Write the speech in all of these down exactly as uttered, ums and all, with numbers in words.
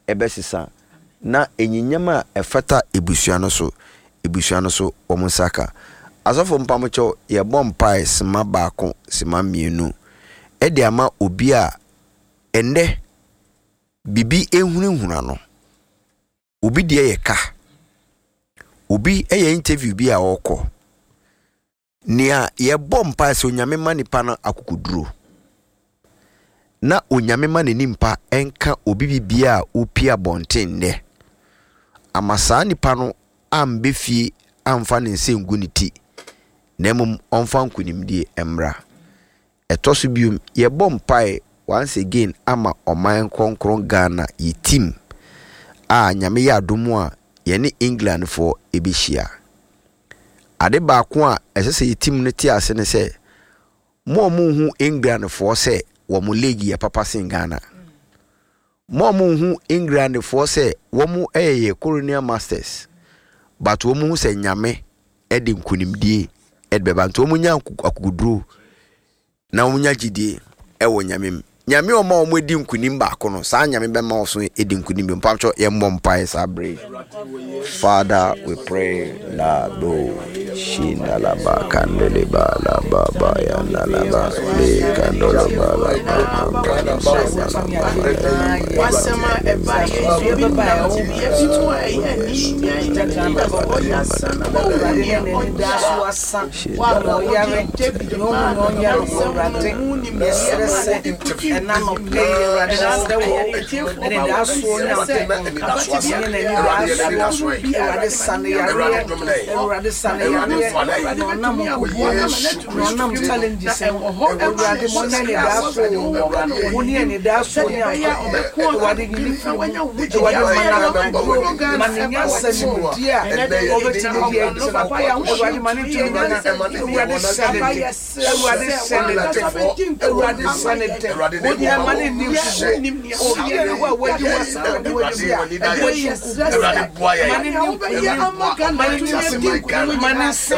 ebesisa na enyinyama efata ebusua no so ebusua no so omusaka asofo mpamocho ye bompai sima baako sima mienu edi ama obi a ende bibi ehunhuna no obi de ye ka obi eye interview bi a okọ nia ye bompai so nyame manipa na akukuduro na onyame ma nimpa enka obi bibia opia bonten ne amasa nipa no ambefie amfa ne nsengu ne ti nemum onfa nkunimdie emra etoso bium ye bompai once again ama oman konkron Ghana ye team a nyame ya adomu a ye ne England for ebehia ade ba ko a esese ye team ne ti ase ne se mo mo hu England for se wo mo league ya papa sin Ghana mo mo hu England for se wo mo eye Colonial Masters but wo mo hu se nyame e de nkunimdie e be ba nto mo nya akuguduro na wo nya gidie e wo nyame nyame o ma o mo di nkunim ba ko no sa nyame be ma o so e di nkunim bi mpamcho ye mbompai sabre. Father, we pray la do shinda la ba kandele ba la ba ba ya la la ba le kandola ba la ba ba wasema e ba ye be ba o bi e fitu a ye ni ya ita ba o ya sana ba ni ni da so asa wa ro ya re no no ya ro rate ni se and I'm okay right now the wo and that's so now the ni ni that's right the Sunday area the Sunday area no na mo no na mo challenges e the money ni that's so money ni that's so ni wa de ni wa de man ya se mo dia over to the papa ya wa de man to na wa de send wa de send wa de send what ya man ni o here wa wa de wa sa de wa de ya e boy man ni ya amaga man ni se man se man se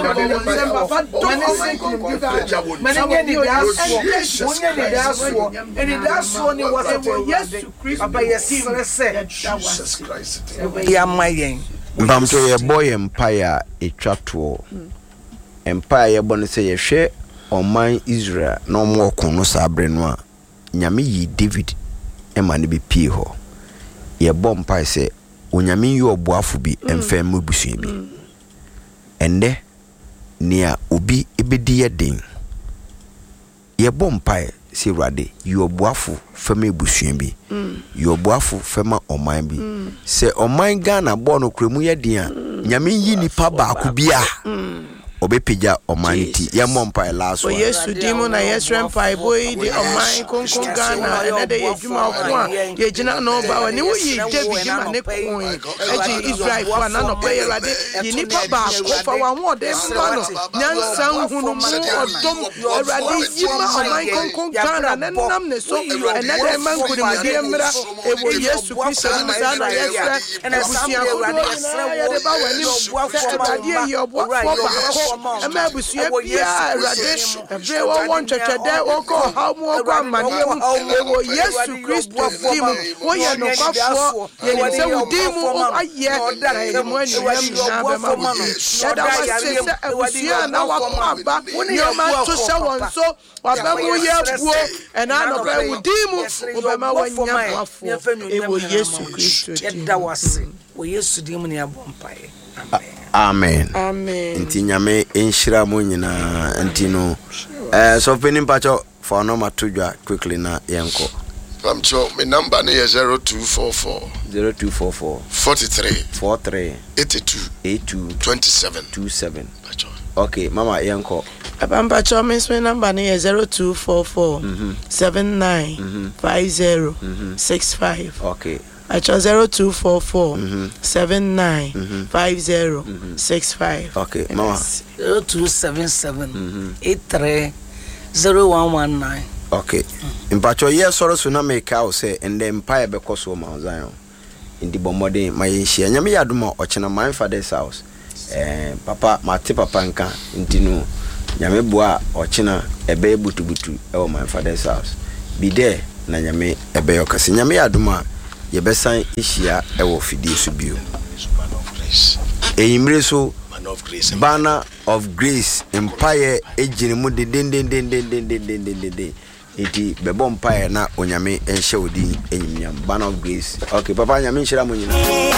man ni da so mun ni da so and da so ni wa se yes papa yes Jesus Christ ya mayen mbamto ye boy empire etwato empire ye bone se ye hwe oman Israel no mo kono sabre no a nyame yi David ema ne be pie ho ye bompa se onyame yi oboafo bi emfa mabusu bi ende nia obi ebedi ye den ye bompa se rade yi oboafo fama ebusu bi yi oboafo fama oman bi se oman Ghana bo no kremu ye den a nyame yi nipa ba ko bia obepeja omanity ya mompa last one Yesu dimo na Yesu mpa boy di oman konkon Ghana na de yejuma ko a yejina no ba wani wo yi David ma ne ko eji Israel for na no pay rade yi nipa ba ko fa wa ho de mba no nyansa hunu mu odom rade yima oman konkon Ghana na nam ne so na de man ko de die mra e wo Yesu Kristo ni sa na Yesu na busia ko ya de ba wani se rade yi obo ba Ema busuye bia rade ebe wo won twetwede wo ko ha mu okwa maniem ewo Yesu Kristo dimu wo ye no kwafo ye ni se wo dimu aye na mo ani yam na be ma wo ya da wa se se ebusuya na wa kwaba yo ma to se won so wa ba mu ye buo ena no be wo dimu wo be ma wo nya kwafo ewo Yesu Kristo ya da wa se wo Yesu dimu ni abompai amen amen nti nyame enhira mo nyina nti no eh so penim pacho for no matudwa quickly na yenko I'm sure my number is zero two four four zero two four four forty-three forty-three eighty-two eighty-two twenty-seven twenty-seven okay mama yenko abamba cho me so number is zero two four four seven nine five zero six five okay I chose zero two four four seven nine five zero six five. Okay, mama. Zero two seven seven eight three zero one one nine. Okay. Impacho ye soro so na make out say and then empire be koso ma Zion. In the bomode my share nyame yaduma ochena my father's house. Eh papa mate papa nka ntinu nyame boa ochena ebe butu butu e my father's house. Be there na nyame ebe yokase nyame yaduma yebesan ihia ewo fidie so bio eyimre so Banner of Grace empire ejini mu de den den den den den den den den eti bebo empire na onyame enhye odi enyam Banner of Grace. Okay papa nyame nhyira mo nyina.